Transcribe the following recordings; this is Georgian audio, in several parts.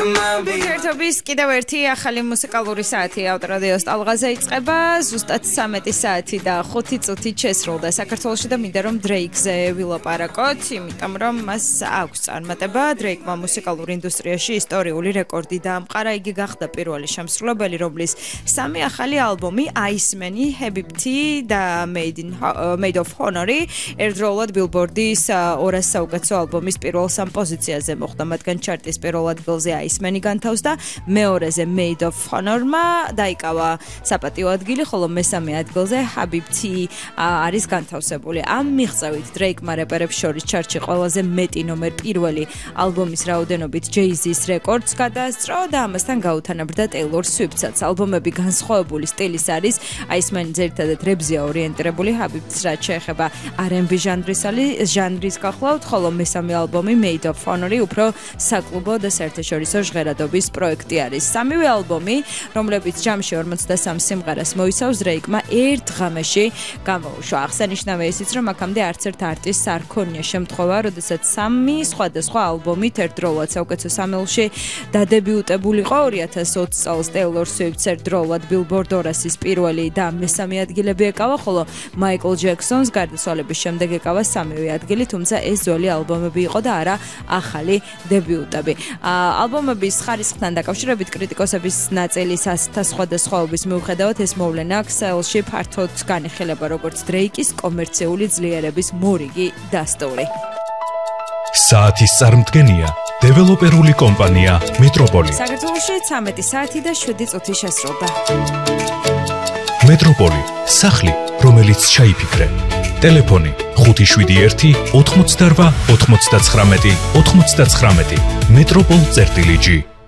ერთობის კიდევ ერთი ახალი მუსიკალური საათი ავტორადიოს ტალღაზე იწყება. ზუსტად 13 საათი და 5 წუთი შესრულდა საქართველოში და მინდა რომ დრეიკზე ვილაპარაკოთ, იმიტომ რომ მას აქვს წარმატება. დრეიკმა მუსიკალურ ინდუსტრიაში ისტორიული რეკორდი დაამყარა. იგი გახდა პირველი შემსრულებელი, რომლის 3 ახალი ალბომი Iceman, Habibti და Made of Honor ერთდროულად Billboard-ის 200 საუკეთესო ალბომის პირველ 3 პოზიციაზე მოხვდა. მათგან ჩარტის პირველ ადგილზე Iceman განთავსდა, მეორეზე Made of Honor-მა დაიკავა საპატიო ადგილი, ხოლო მესამე ადგილზე Habibti არის განთავსებული. ამ მიღწევით დრეიკმა რეპერებს შორის ჩარტში ყველაზე მეტი ნომერ პირველი ალბომის რაოდენობით Jay-Z-ის რეკორდს გადაასწრო და ამასთან გაუთანაბრდა Taylor Swift-საც. ალბომები განსხვავებული სტილის არის. Iceman ძირითადად რებზეა ორიენტირებული, Habibti რაც შეეხება R&B ჟანრის გახლავთ, ხოლო მესამე ალბომი Made of Honor უფრო საკლუბო და საერთაშორისო ჟღერადობის პროექტი არის. სამივე ალბომი, რომლებიც ჯამში 43 სიმღერას მოიცავს, დრეიკმა ერთ ღამეში გამოუშვა. აღსანიშნავია ისიც, რომ აქამდე არც ერთ არტისტს არ ქონია შემთხვევა, როდესაც 3 სხვადასხვა ალბომით ერთდროულად საუკეთესო სამეულში დადებიუტებულიყო. 2020 წელს Taylor Swift ერთდროულად Billboard 200-ის პირველი და მესამე ადგილები ეკავა, ხოლო Michael Jackson-ს გარდაცვალების შემდეგ ეკავა 3-ვე ადგილი, თუმცა ეს ძველი ალბომები იყო და არა ახალი დებიუტები. ალბომების ხარისხთან დაკავშირებით კრიტიკოსების ნაწილი სასთა სხვადასხვაობის მიუხედავად ეს მოვლენა ქსელში ფართოდ განიხილება როგორც დრეიკის კომერციული ძლიერების მორიგი დასტური. საათის წარმდგენია დეველოპერული კომპანია მეტროპოლი. საქართველოში 13 საათი და 7 წუთი შესრულდა. მეტროპოლი, სახლი, რომელიც ჩაიფიქრე. ტელეფონი 571 88 99 99. Metropol.G.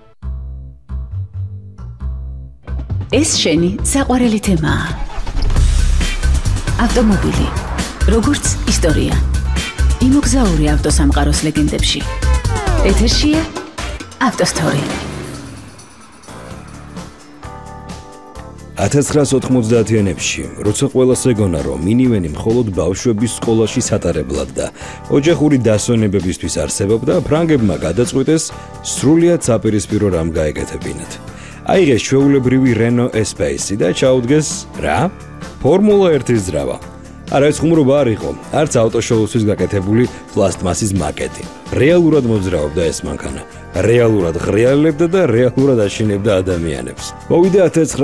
ეს შენი საყვარელი თემაა. ავტომობილი, როგორც ისტორია. იმოგზაური ავტოსამყაროს ლეგენდებში. ეთერშია ავტოსტორი. 1990-იანებში, როცა ყველას ეგონა, რომ მინივენი მხოლოდ ბავშვების სკოლაში სატარებლად და ოჯახური დასვენებებისთვის არსებობდა, ფრანგებმა გადაწყვიტეს სრულიად საპირისპირო რამ გაეკეთებინათ. აიღეს ჩვეულებრივი Renault Espace და ჩაუდგეს რა? ფორმულა 1-ის ძრავა. არა, ეს ხუმრობა არ იყო, არც ავტოშოუსთვის გაკეთებული პლასტმასის მაკეტი. რეალურად მოძრაობდა ეს მანქანა. რეალურად ღრიალებდა და რეალურად აშენებდა ადამიანებს. მოვიდა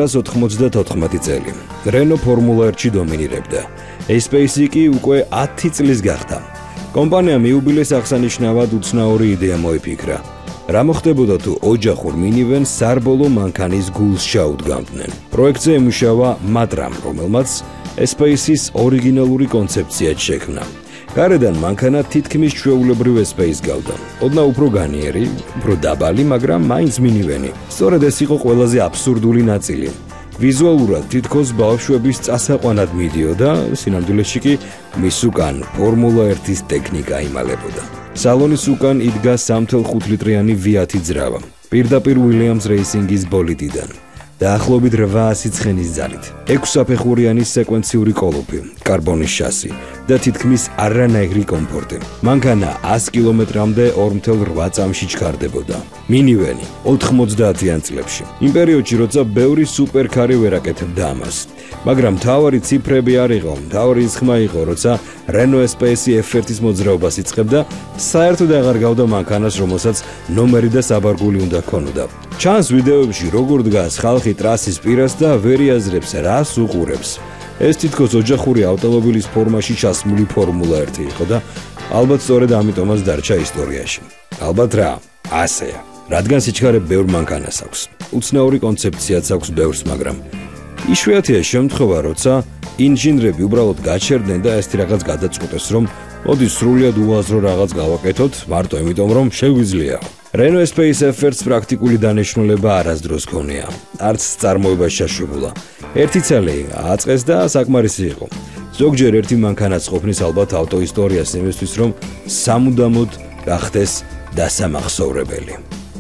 1994 წელი. Renault Formula 1-ში დომინირებდა. Espace კი უკვე 10 წლის გახდა. კომპანიამ იუბილეს აღსანიშნავად უცნაური იდეა მოიფიქრა. რა მოხდებოდა თუ ოჯახურ მინივენს სარბოლო მანქანის გულს ჩაუდგამდნენ. პროექტზე ემუშავა Matram, რომელმაც Espace-ის ორიგინალური კონცეფცია შექმნა. გარედან მანქანა თითქმის ჩვეულებრივ Espace გავდა. ოდნავ უფრო განიერი, უფრო დაბალი, მაგრამ მაინც მინივენი. სწორედ ეს იყო ყველაზე აბსურდული ნაწილი. ვიზუალურად თითქოს ბავშვების წასაყვანად მიდიოდა, სინამდვილეში კი მის უკან Formula 1-ის ტექნიკა იმალებოდა. სალონის უკან იდგა 3.5 ლიტრიანი V10 ძრავა. პირდაპირ Williams Racing-ის ბოლიდიდან. დაახლოებით 800 ცხენის ძალით. 6 საფეხურიანი სეკვენციური კოლოფი, კარბონის შასი და თითქმის არანაირი კომფორტი. მანქანა 100 კილომეტრამდე 2.8 წამში ჩქარდებოდა. მინივენი 90-იან წლებში. იმ პერიოდში, როცა ბევრი სუპერკარი ვერ აკეთებდა ამას. მაგრამ მთავარი ციფრები არ იყო, მთავარი ხმა იყო, როცა Renault Espace F1-ის მოძრაობას იწყებდა, საერთოდ აღარ გავდა მანქანას, რომელსაც ნომერი და საბარგული უნდა ქონოდა. ჩანს ვიდეოებში, როგორ დგას ხალხი ტრასის პირას და ვერ იაზრებს, რას უყურებს. ეს თითქოს ოჯახური ავტომობილის ფორმაში ჩასმული Formula 1 იყო და ალბათ სწორედ ამიტომაც დარჩა ისტორიაში. ალბათ რა, ასეა. რადგან სიჩქარე ბევრ მანქანას აქვს. უცნაური კონცეფციაც აქვს ბევრს, მაგრამ იშვიათია შემთხვევა, როცა ინჟინრები უბრალოდ გაჩერდნენ და ესეთი რაღაც გადაწყვეტეს, რომ მოდი სრულიად უაზრო რაღაც გავაკეთოთ, მარტო იმიტომ, რომ შეგვიძლია. Renault Espace F1-ს პრაქტიკული დანიშნულება არასდროს ქონია. არც წარმოება შეშულა. ერთი ცალი აწეს და საკმარისი იყო. ზოგჯერ ერთი მანქანაც ყოფნის ალბათ ავტოისტორიას იმისთვის, რომ სამუდამოდ გახდეს დასამახსოვრებელი.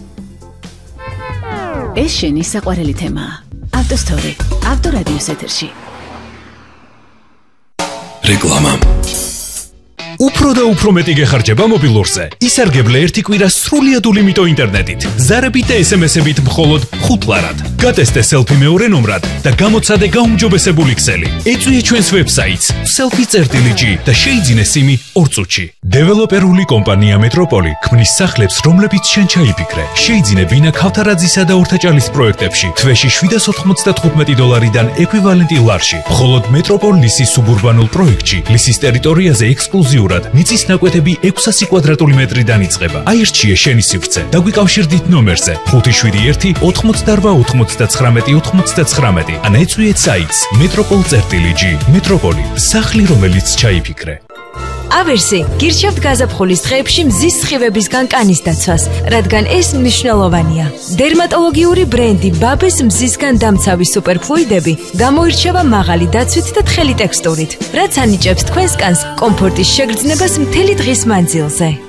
ეს შენი საყვარელი თემაა. ავტოსტორი, ავტორადიოს ეთერში. რეკლამა. უფრო და უფრო მეტი გეხარჯება მობილურზე. ისარგებლე ერთი კვირა სრულიად ულიმიტო ინტერნეტით. ზარებით და SMS-ებით მხოლოდ 5 ლარად. გატესტე selfie მეორე ნომრად და გამოცადე გაუმჯობესებული ქსელი. ეწვიე ჩვენს ვებსაიტს selfie.g და შეიძინე სიმი 2 წუთში. დეველოპერული კომპანია მეტროპოლი ქმნის სახლებს, რომლებიც შენ ჩაიფიქრე. შეიძინე ბინა ქავთარაძისა და ორთაჭალის პროექტებში თვეში $795-დან ეკვივალენტი ლარში. მხოლოდ მეტროპოლ ლისის სუბურბანულ პროექტში ლისის ტერიტორიაზე ექსკლუზიურად მიწის ნაკვეთები 600 კვადრატული მეტრიდან იწყება. აირჩიე შენი სივრცე და გვიკავშირდით ნომერზე 571 88 ან ეწვიეთ საიტს metropol.g. მეტროპოლი, სახლი, რომელიც ჩაიფიქრე. ავერსი გირჩევთ გაზაფხულის დღეებში მზის სხივებისგან კანის დაცვას, რადგან ეს მნიშვნელოვანია. დერმატოლოგიური ბრენდი ბაბეს მზისგან დამცავი სუპერფლუიდები გამოირჩევა მაღალი დაცვით და თხელი ტექსტურით, რაც ანიჭებს თქვენს კანს კომფორტის შეგრძნებას მთელი დღის მანძილზე.